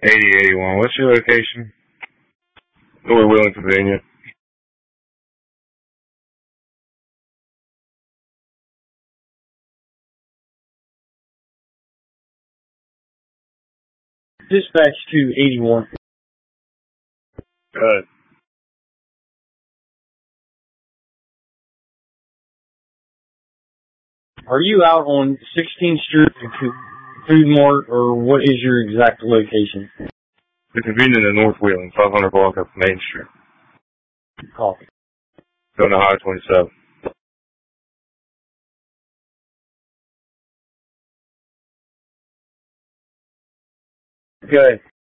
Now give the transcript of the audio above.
8081. What's your location? North Wheeling, Pennsylvania. Dispatch to 81. Good. Are you out on 16th Street Food Mart, or what is your exact location? The convenience in North Wheeling, 500 block up Main Street. Copy. Going to Highway 27. Good.